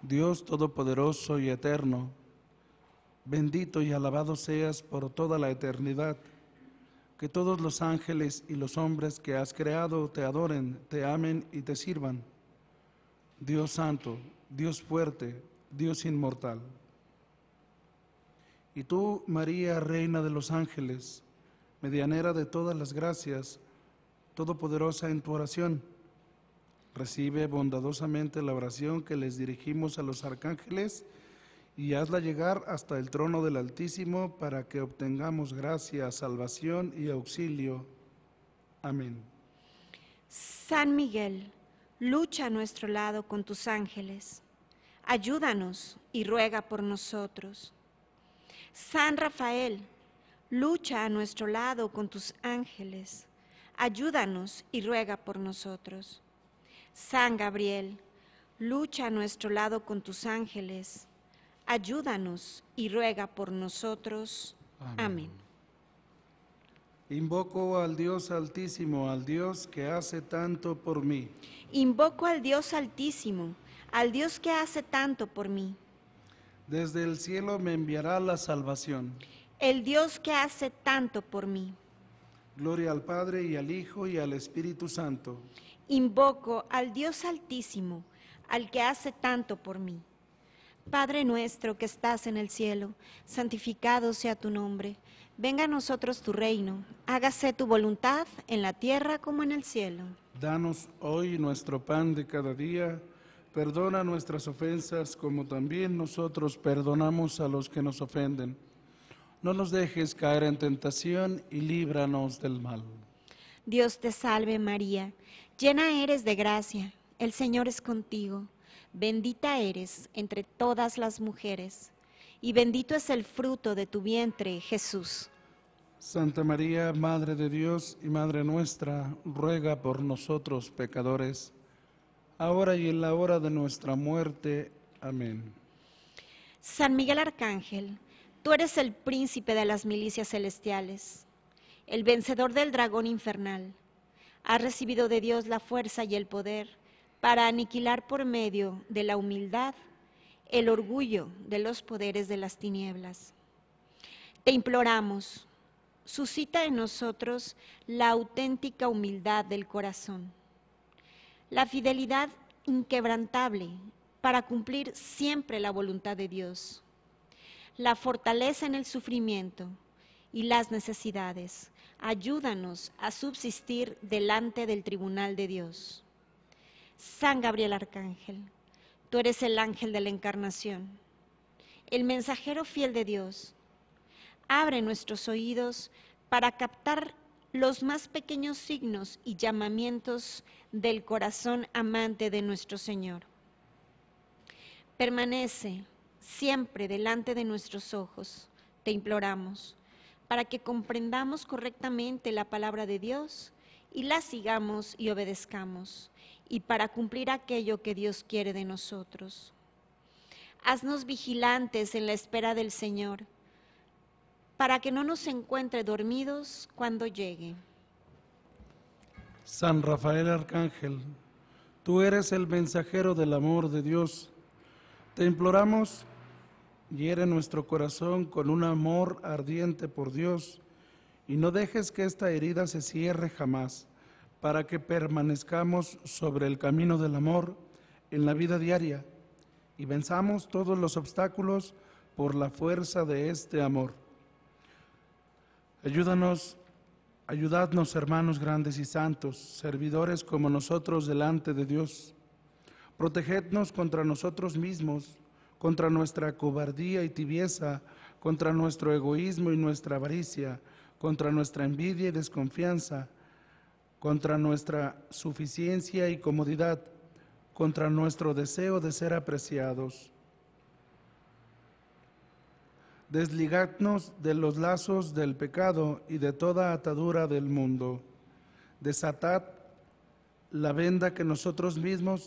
Dios Todopoderoso y Eterno, bendito y alabado seas por toda la eternidad. Que todos los ángeles y los hombres que has creado te adoren, te amen y te sirvan. Dios Santo, Dios fuerte, Dios inmortal. Y tú, María, Reina de los ángeles, medianera de todas las gracias, todopoderosa en tu oración, recibe bondadosamente la oración que les dirigimos a los arcángeles y hazla llegar hasta el trono del Altísimo para que obtengamos gracia, salvación y auxilio. Amén. San Miguel, lucha a nuestro lado con tus ángeles. Ayúdanos y ruega por nosotros. San Rafael, lucha a nuestro lado con tus ángeles. Ayúdanos y ruega por nosotros. San Gabriel, lucha a nuestro lado con tus ángeles. Ayúdanos y ruega por nosotros. Amén. Invoco al Dios Altísimo, al Dios que hace tanto por mí. Invoco al Dios Altísimo, al Dios que hace tanto por mí. Desde el cielo me enviará la salvación. El Dios que hace tanto por mí. Gloria al Padre y al Hijo y al Espíritu Santo. Invoco al Dios Altísimo, al que hace tanto por mí. Padre nuestro que estás en el cielo, santificado sea tu nombre. Venga a nosotros tu reino, hágase tu voluntad en la tierra como en el cielo. Danos hoy nuestro pan de cada día. Perdona nuestras ofensas como también nosotros perdonamos a los que nos ofenden. No nos dejes caer en tentación y líbranos del mal. Dios te salve María, llena eres de gracia, el Señor es contigo. Bendita eres entre todas las mujeres, y bendito es el fruto de tu vientre, Jesús. Santa María, Madre de Dios y Madre nuestra, ruega por nosotros pecadores, ahora y en la hora de nuestra muerte. Amén. San Miguel Arcángel, tú eres el príncipe de las milicias celestiales, el vencedor del dragón infernal. Has recibido de Dios la fuerza y el poder para aniquilar por medio de la humildad el orgullo de los poderes de las tinieblas. Te imploramos, suscita en nosotros la auténtica humildad del corazón, la fidelidad inquebrantable para cumplir siempre la voluntad de Dios, la fortaleza en el sufrimiento y las necesidades. Ayúdanos a subsistir delante del tribunal de Dios. San Gabriel Arcángel, tú eres el ángel de la encarnación, el mensajero fiel de Dios. Abre nuestros oídos para captar los más pequeños signos y llamamientos del corazón amante de nuestro Señor. Permanece siempre delante de nuestros ojos, te imploramos, para que comprendamos correctamente la palabra de Dios y la sigamos y obedezcamos, y para cumplir aquello que Dios quiere de nosotros. Haznos vigilantes en la espera del Señor, para que no nos encuentre dormidos cuando llegue. San Rafael Arcángel, tú eres el mensajero del amor de Dios. Te imploramos, hiere nuestro corazón con un amor ardiente por Dios y no dejes que esta herida se cierre jamás, para que permanezcamos sobre el camino del amor en la vida diaria y venzamos todos los obstáculos por la fuerza de este amor. Ayudadnos, hermanos grandes y santos, servidores como nosotros delante de Dios. Protegednos contra nosotros mismos, contra nuestra cobardía y tibieza, contra nuestro egoísmo y nuestra avaricia, contra nuestra envidia y desconfianza, contra nuestra suficiencia y comodidad, contra nuestro deseo de ser apreciados. Desligadnos de los lazos del pecado y de toda atadura del mundo. Desatad la venda que nosotros mismos